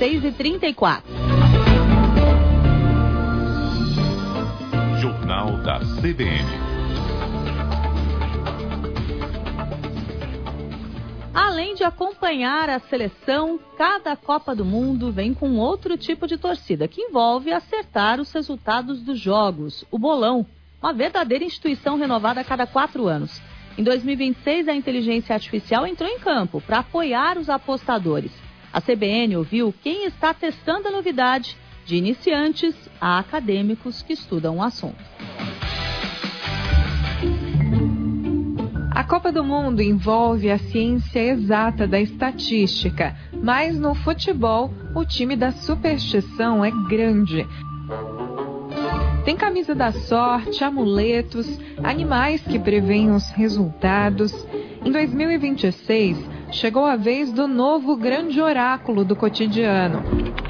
6h34. Jornal da CBN. Além de acompanhar a seleção, cada Copa do Mundo vem com outro tipo de torcida, que envolve acertar os resultados dos jogos, o bolão, uma verdadeira instituição renovada a cada 4 anos. Em 2026, a inteligência artificial entrou em campo para apoiar os apostadores. A CBN ouviu quem está testando a novidade, de iniciantes a acadêmicos que estudam o assunto. A Copa do Mundo envolve a ciência exata da estatística, mas no futebol o time da superstição é grande. Tem camisa da sorte, amuletos, animais que preveem os resultados. Em 2026, chegou a vez do novo grande oráculo do cotidiano.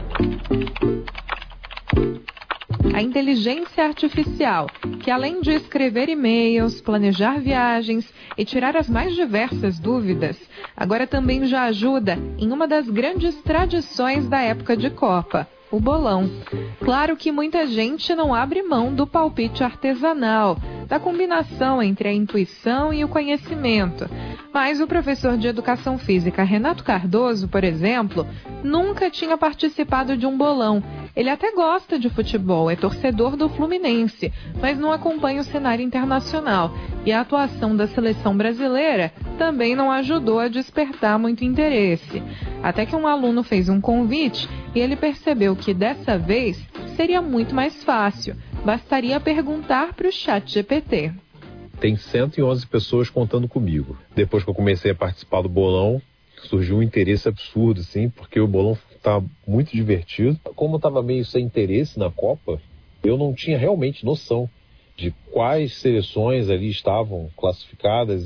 A inteligência artificial, que além de escrever e-mails, planejar viagens e tirar as mais diversas dúvidas, agora também já ajuda em uma das grandes tradições da época de Copa, o bolão. Claro que muita gente não abre mão do palpite artesanal, da combinação entre a intuição e o conhecimento. Mas o professor de Educação Física Renato Cardoso, por exemplo, nunca tinha participado de um bolão. Ele até gosta de futebol, é torcedor do Fluminense, mas não acompanha o cenário internacional. E a atuação da seleção brasileira também não ajudou a despertar muito interesse. Até que um aluno fez um convite e ele percebeu que dessa vez seria muito mais fácil. Bastaria perguntar para o ChatGPT. Tem 111 pessoas contando comigo. Depois que eu comecei a participar do bolão, surgiu um interesse absurdo, assim, porque o bolão tá muito divertido. Como eu estava meio sem interesse na Copa, eu não tinha realmente noção de quais seleções ali estavam classificadas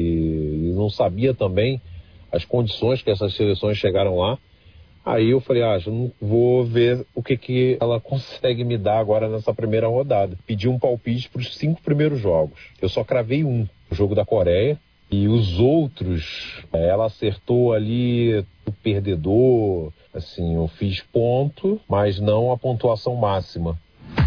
e não sabia também as condições que essas seleções chegaram lá. Aí eu falei, eu vou ver o que ela consegue me dar agora nessa primeira rodada. Pedi um palpite para os 5 primeiros jogos. Eu só cravei o jogo da Coreia. E os outros, ela acertou ali o perdedor. Assim, eu fiz ponto, mas não a pontuação máxima.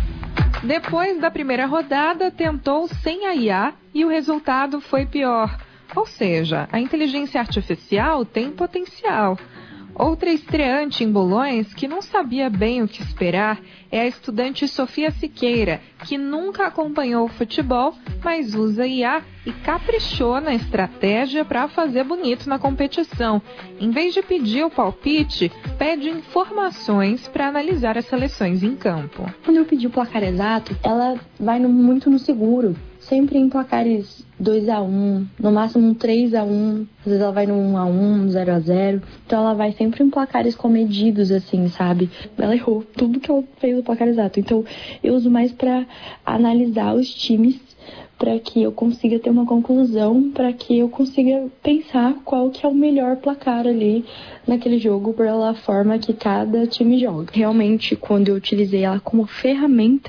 Depois da primeira rodada, tentou sem a IA e o resultado foi pior. Ou seja, a inteligência artificial tem potencial. Outra estreante em bolões que não sabia bem o que esperar é a estudante Sofia Siqueira, que nunca acompanhou o futebol, mas usa IA e caprichou na estratégia para fazer bonito na competição. Em vez de pedir o palpite, pede informações para analisar as seleções em campo. Quando eu pedi o placar exato, ela vai muito no seguro. Sempre em placares 2-1, no máximo um 3-1, às vezes ela vai no 1-1, 0-0. Então ela vai sempre em placares comedidos, assim, sabe? Ela errou tudo que ela fez no placar exato. Então eu uso mais para analisar os times, para que eu consiga ter uma conclusão, para que eu consiga pensar qual que é o melhor placar ali naquele jogo, pela forma que cada time joga. Realmente, quando eu utilizei ela como ferramenta,